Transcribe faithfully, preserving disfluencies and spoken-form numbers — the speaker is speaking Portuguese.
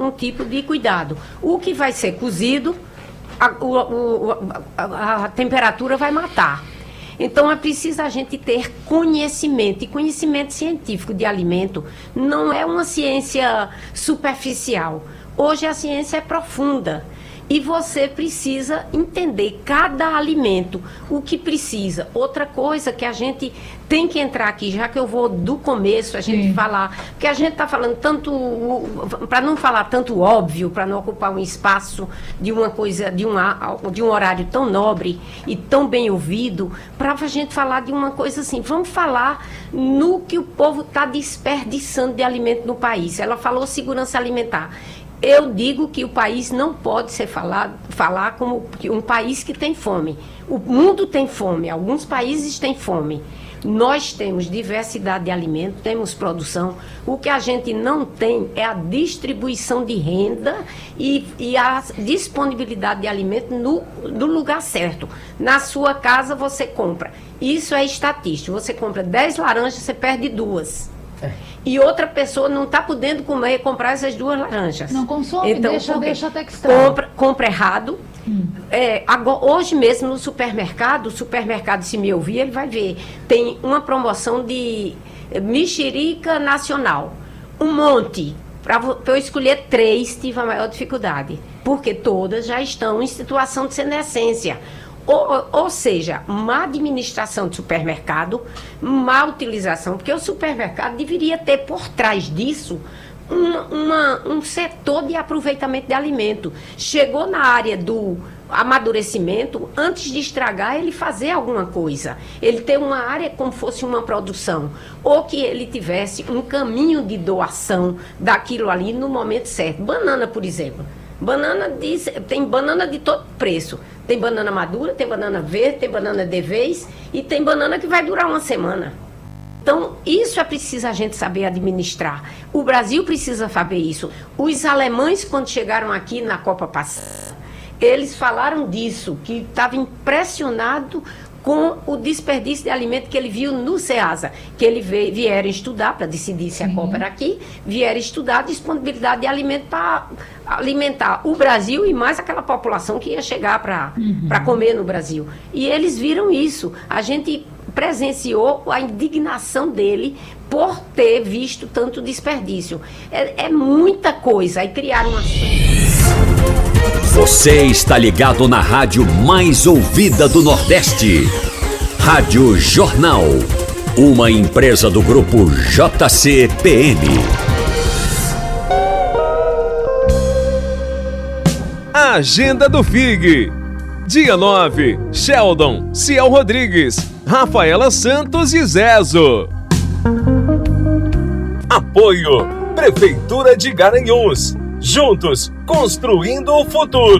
algum tipo de cuidado. O que vai ser cozido, a, o, o, a, a temperatura vai matar. Então, é preciso a gente ter conhecimento. E conhecimento científico de alimento não é uma ciência superficial. Hoje a ciência é profunda. E você precisa entender cada alimento, o que precisa. Outra coisa que a gente tem que entrar aqui, já que eu vou do começo, a gente Sim. falar, porque a gente está falando tanto, para não falar tanto óbvio, para não ocupar um espaço de uma coisa, de, uma, de um horário tão nobre e tão bem ouvido, para a gente falar de uma coisa assim, vamos falar no que o povo está desperdiçando de alimento no país. Ela falou segurança alimentar. Eu digo que o país não pode ser falado, falar como um país que tem fome. O mundo tem fome, alguns países têm fome. Nós temos diversidade de alimentos, temos produção. O que a gente não tem é a distribuição de renda e, e a disponibilidade de alimento no, no lugar certo. Na sua casa você compra. Isso é estatístico. Você compra dez laranjas, você perde duas. É. E outra pessoa não está podendo comer, comprar essas duas laranjas. Não consome, então, deixa, deixa até que compra, compra errado. Hum. É, agora, hoje mesmo no supermercado, o supermercado, se me ouvir, ele vai ver. Tem uma promoção de mexerica nacional. Um monte. Para eu escolher três, tive a maior dificuldade. Porque todas já estão em situação de senescência. Ou, ou seja, má administração de supermercado, má utilização, porque o supermercado deveria ter por trás disso uma, uma, um setor de aproveitamento de alimento. Chegou na área do amadurecimento, antes de estragar, ele fazer alguma coisa. Ele ter uma área como fosse uma produção. Ou que ele tivesse um caminho de doação daquilo ali no momento certo. Banana, por exemplo. Banana de, tem banana de todo preço. Tem banana madura, tem banana verde, tem banana de vez e tem banana que vai durar uma semana. Então, isso é preciso a gente saber administrar. O Brasil precisa saber isso. Os alemães, quando chegaram aqui na Copa passada, eles falaram disso, que estava impressionado com o desperdício de alimento que ele viu no SEASA, que ele veio, vieram estudar, para decidir se a Copa era aqui, vieram estudar a disponibilidade de alimento para alimentar o Brasil e mais aquela população que ia chegar para uhum. para comer no Brasil. E eles viram isso. A gente presenciou a indignação dele por ter visto tanto desperdício. É, é muita coisa. Aí criaram uma... Você está ligado na rádio mais ouvida do Nordeste. Rádio Jornal. Uma empresa do grupo J C P M. Agenda do F I G. Dia nove, Sheldon, Ciel Rodrigues, Rafaela Santos e Zezo. Apoio Prefeitura de Garanhuns. Juntos, construindo o futuro.